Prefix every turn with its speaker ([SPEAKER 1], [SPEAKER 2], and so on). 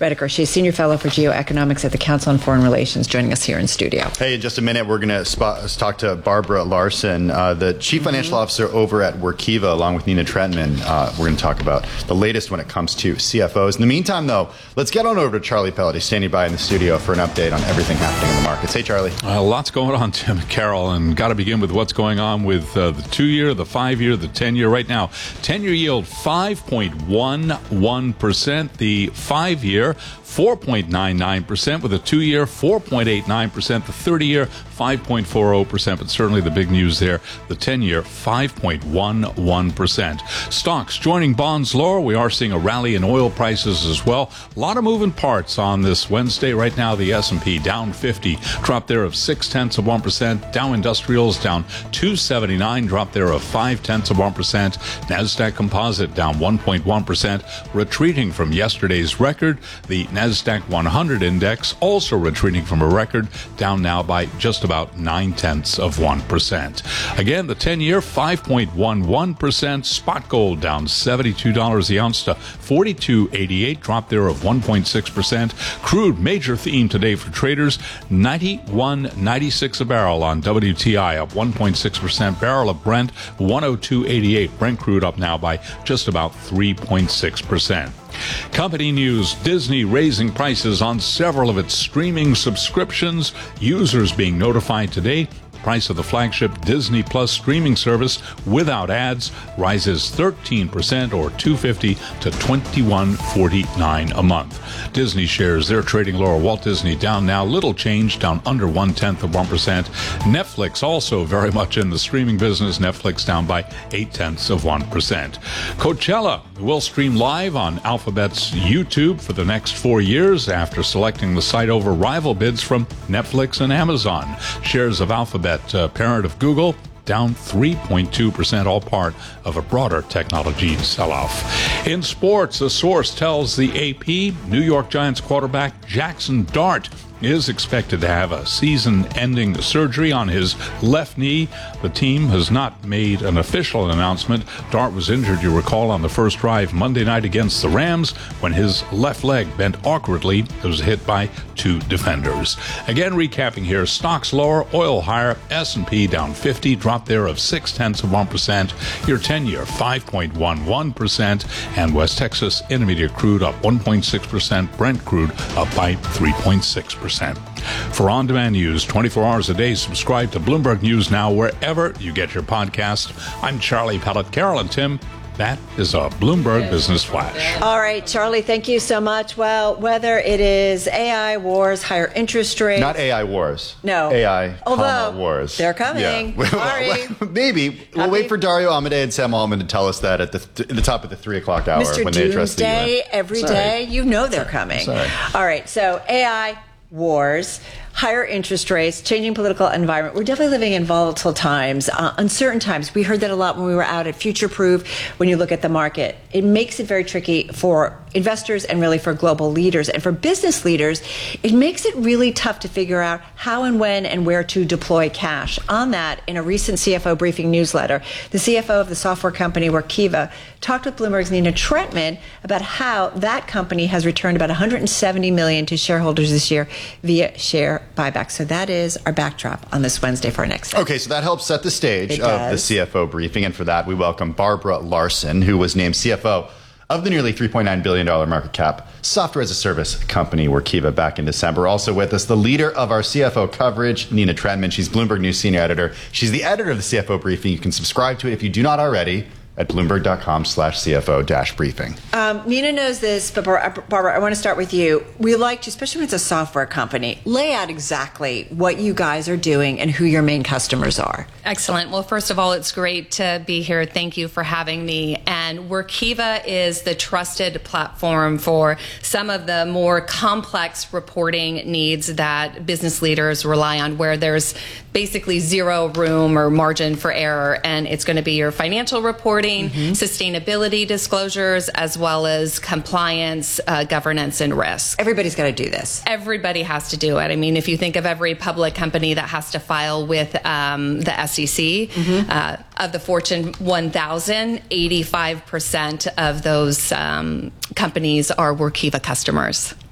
[SPEAKER 1] Redeker. She's Senior Fellow for Geoeconomics at the Council on Foreign Relations, joining us here in studio.
[SPEAKER 2] Hey, in just a minute, we're going to talk to Barbara Larson, the Chief Financial Officer over at Workiva, along with Nina Trentman. We're going to talk about the latest when it comes to CFOs. In the meantime, though, let's get on over to Charlie Pellet. He's standing by in the studio for an update on everything happening in the markets. Hey, Charlie.
[SPEAKER 3] Lots going on, Tim and Carol, and got to begin with what's going on with the 2-year, the 5-year, the 10-year. Right now, 10-year yield 5.11%, the 5-year 4.99%, with a 2-year 4.89%, the 30-year 5.40%, but certainly the big news there, the 10-year 5.11%. Stocks joining bonds lower. We are seeing a rally in oil prices as well. A lot of moving parts on this Wednesday. Right now, the S&P down 50, drop there of 0.6%. Dow Industrials down 279, drop there of 0.5%. NASDAQ Composite down 1.1%, retreating from yesterday's record. The NASDAQ 100 index also retreating from a record, down now by just about 0.9%. Again, the 10-year 5.11%. Spot gold down $72 the ounce to $42.88, drop there of 1.6%. Crude, major theme today for traders, 91.96 a barrel on WTI, up 1.6%. Barrel of Brent 102.88. Brent crude up now by just about 3.6%. Company news: Disney raising prices on several of its streaming subscriptions. Users being notified today. Price of the flagship Disney Plus streaming service without ads rises 13%, or $250 to $21.49 a month. Disney shares, they're trading lower. Walt Disney down now, little change, down under 0.1%. Netflix also very much in the streaming business. Netflix down by 0.8%. Coachella will stream live on Alphabet's YouTube for the next 4 years after selecting the site over rival bids from Netflix and Amazon. Shares of Alphabet, parent of Google, down 3.2%, all part of a broader technology sell-off. In sports, a source tells the AP New York Giants quarterback Jackson Dart is expected to have a season-ending surgery on his left knee. The team has not made an official announcement. Dart was injured, you recall, on the first drive Monday night against the Rams when his left leg bent awkwardly. It was hit by 2 defenders. Again, recapping here, stocks lower, oil higher, S&P down 50, drop there of 0.6%. Your 10-year 5.11%, and West Texas Intermediate crude up 1.6%. Brent crude up by 3.6%. For on-demand news 24 hours a day, subscribe to Bloomberg News Now wherever you get your podcast. I'm Charlie Pellet. Carol and Tim, that is a Bloomberg Business Flash.
[SPEAKER 1] All right, Charlie, thank you so much. Well, whether it is AI wars, higher interest rates.
[SPEAKER 2] Not AI wars.
[SPEAKER 1] No.
[SPEAKER 2] AI,
[SPEAKER 1] although
[SPEAKER 2] wars.
[SPEAKER 1] They're coming.
[SPEAKER 2] Yeah.
[SPEAKER 1] Sorry.
[SPEAKER 2] Maybe. We'll wait for Dario Amodei and Sam Altman to tell us that at the top of the 3 o'clock hour
[SPEAKER 1] Mr.
[SPEAKER 2] when they address the
[SPEAKER 1] Doomsday every day. You know they're coming.
[SPEAKER 2] Sorry.
[SPEAKER 1] All right, so AI wars, higher interest rates, changing political environment. We're definitely living in volatile times, uncertain times. We heard that a lot when we were out at Future Proof. When you look at the market, it makes it very tricky for investors and really for global leaders. And for business leaders, it makes it really tough to figure out how and when and where to deploy cash. On that, in a recent CFO briefing newsletter, the CFO of the software company Workiva talked with Bloomberg's Nina Trentman about how that company has returned about $170 million to shareholders this year via share buyback. So that is our backdrop on this Wednesday for our next segment.
[SPEAKER 2] Okay, so that helps set the stage of the CFO briefing. And for that, we welcome Barbara Larson, who was named CFO of the nearly $3.9 billion market cap software as a service company Workiva back in December. Also with us, the leader of our CFO coverage, Nina Trentman. She's Bloomberg News senior editor. She's the editor of the CFO briefing. You can subscribe to it if you do not already at bloomberg.com/CFO-briefing.
[SPEAKER 1] Nina knows this, but Barbara, I want to start with you. We like to, especially when it's a software company, lay out exactly what you guys are doing and who your main customers are.
[SPEAKER 4] Excellent. Well, first of all, it's great to be here. Thank you for having me. And Workiva is the trusted platform for some of the more complex reporting needs that business leaders rely on, where there's basically zero room or margin for error. And it's going to be your financial reporting, sustainability disclosures, as well as compliance, governance, and risk.
[SPEAKER 1] Everybody's got to do this.
[SPEAKER 4] Everybody has to do it. I mean, if you think of every public company that has to file with the SEC, of the Fortune 1000, 85% of those companies are Workiva customers.